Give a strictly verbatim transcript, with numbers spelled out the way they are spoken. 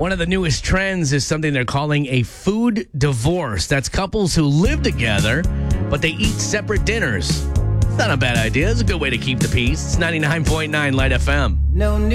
One of the newest trends is something they're calling a food divorce. That's couples who live together, but they eat separate dinners. It's not a bad idea. It's a good way to keep the peace. It's ninety-nine point nine Light F M. No